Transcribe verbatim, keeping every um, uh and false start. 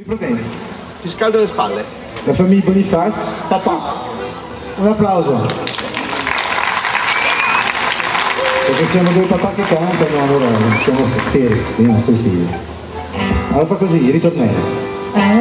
problemi. Ti scaldo le spalle. La famiglia Bonifaz, papà. Un applauso. Perché siamo due papà che cantano, allora siamo fieri, quindi non stai stili. Allora fa così, ritornello.